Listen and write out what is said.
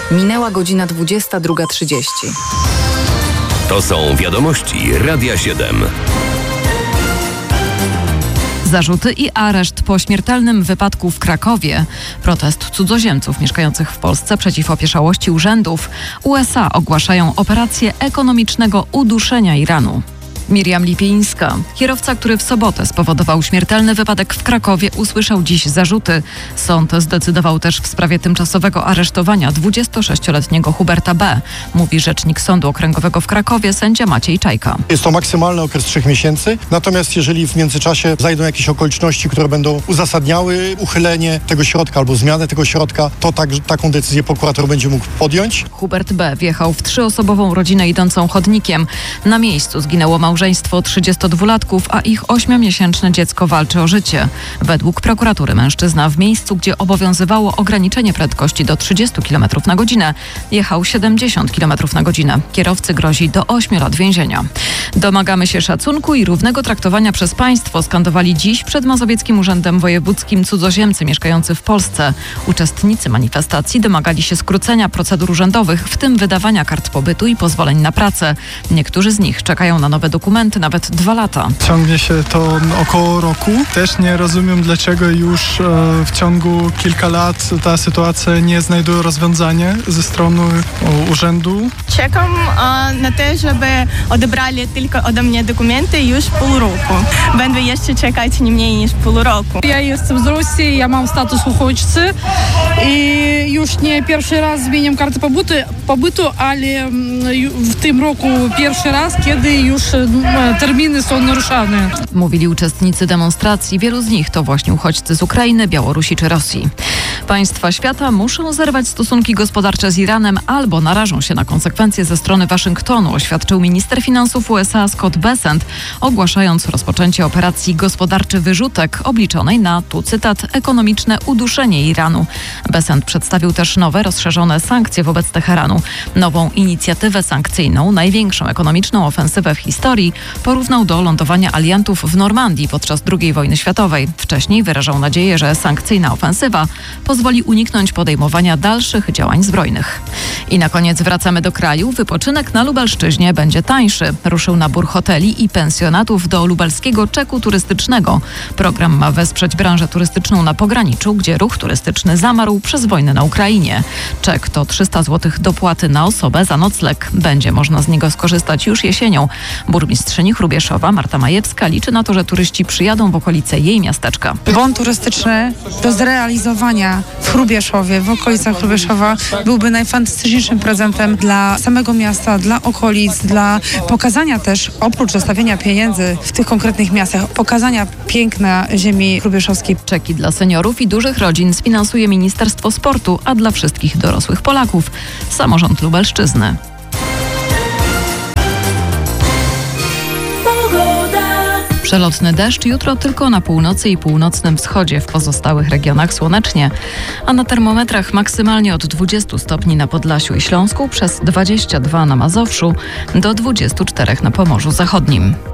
Minęła godzina 22:30. To są wiadomości Radia 7. Zarzuty i areszt po śmiertelnym wypadku w Krakowie. Protest cudzoziemców mieszkających w Polsce przeciw opieszałości urzędów. USA ogłaszają operację ekonomicznego uduszenia Iranu. Miriam Lipińska. Kierowca, który w sobotę spowodował śmiertelny wypadek w Krakowie, usłyszał dziś zarzuty. Sąd zdecydował też w sprawie tymczasowego aresztowania 26-letniego Huberta B., mówi rzecznik Sądu Okręgowego w Krakowie, sędzia Maciej Czajka. Jest to maksymalny okres 3 miesięcy, natomiast jeżeli w międzyczasie zajdą jakieś okoliczności, które będą uzasadniały uchylenie tego środka albo zmianę tego środka, to taką decyzję prokurator będzie mógł podjąć. Hubert B. wjechał w 3-osobową rodzinę idącą chodnikiem. Na miejscu zginęło małżeństwo 32-latków, a ich 8-miesięczne dziecko walczy o życie. Według prokuratury mężczyzna w miejscu, gdzie obowiązywało ograniczenie prędkości do 30 km na godzinę, jechał 70 km na godzinę. Kierowcy grozi do 8 lat więzienia. Domagamy się szacunku i równego traktowania przez państwo, skandowali dziś przed Mazowieckim Urzędem Wojewódzkim cudzoziemcy mieszkający w Polsce. Uczestnicy manifestacji domagali się skrócenia procedur urzędowych, w tym wydawania kart pobytu i pozwoleń na pracę. Niektórzy z nich czekają na nowe dokumenty nawet 2 lata. Ciągnie się to około roku. Też nie rozumiem, dlaczego już w ciągu kilka lat ta sytuacja nie znajduje rozwiązania ze strony urzędu. Czekam na to, żeby odebrali tylko ode mnie dokumenty już pół roku. Będę jeszcze czekać nie mniej niż pół roku. Ja jestem z Rosji, ja mam status uchodźcy i już nie pierwszy raz zmieniam kartę pobytu, ale w tym roku pierwszy raz, kiedy już terminy są naruszane. Mówili uczestnicy demonstracji. Wielu z nich to właśnie uchodźcy z Ukrainy, Białorusi czy Rosji. Państwa świata muszą zerwać stosunki gospodarcze z Iranem albo narażą się na konsekwencje ze strony Waszyngtonu, oświadczył minister finansów USA Scott Bessent, ogłaszając rozpoczęcie operacji Gospodarczy Wyrzutek obliczonej na, tu cytat, ekonomiczne uduszenie Iranu. Bessent przedstawił też nowe, rozszerzone sankcje wobec Teheranu. Nową inicjatywę sankcyjną, największą ekonomiczną ofensywę w historii, porównał do lądowania aliantów w Normandii podczas II wojny światowej. Wcześniej wyrażał nadzieję, że sankcyjna ofensywa pozwoli uniknąć podejmowania dalszych działań zbrojnych. I na koniec wracamy do kraju. Wypoczynek na Lubelszczyźnie będzie tańszy. Ruszył nabór hoteli i pensjonatów do lubelskiego czeku turystycznego. Program ma wesprzeć branżę turystyczną na pograniczu, gdzie ruch turystyczny zamarł przez wojnę na Ukrainie. Czek to 300 zł dopłaty na osobę za nocleg. Będzie można z niego skorzystać już jesienią. Burmistrzyni Hrubieszowa Marta Majewska liczy na to, że turyści przyjadą w okolice jej miasteczka. Bon turystyczny do zrealizowania w Hrubieszowie, w okolicach Hrubieszowa byłby najfantastyczniejszym prezentem dla samego miasta, dla okolic, dla pokazania też, oprócz zostawienia pieniędzy w tych konkretnych miastach, pokazania piękna ziemi hrubieszowskiej. Czeki dla seniorów i dużych rodzin sfinansuje Ministerstwo Sportu, a dla wszystkich dorosłych Polaków samorząd Lubelszczyzny. Przelotny deszcz jutro tylko na północy i północnym wschodzie, w pozostałych regionach słonecznie, a na termometrach maksymalnie od 20 stopni na Podlasiu i Śląsku, przez 22 na Mazowszu, do 24 na Pomorzu Zachodnim.